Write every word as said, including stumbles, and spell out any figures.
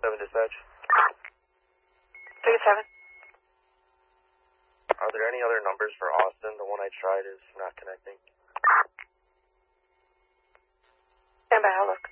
seven dispatch. Ticket seven. Are there any other numbers for Austin? The one I tried is not connecting. Stand by, I'll look.